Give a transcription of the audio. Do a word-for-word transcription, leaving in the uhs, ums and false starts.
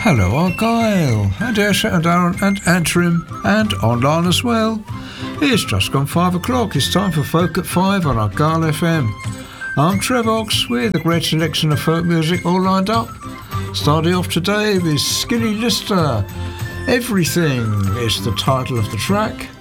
Hello Argyle, and Ayrshire and Arran and Antrim, and online as well. It's just gone five o'clock, it's time for Folk at Five on Argyle F M. I'm Trevox with a great selection of folk music all lined up. Starting off today with Skinny Lister. Everything is the title of the track.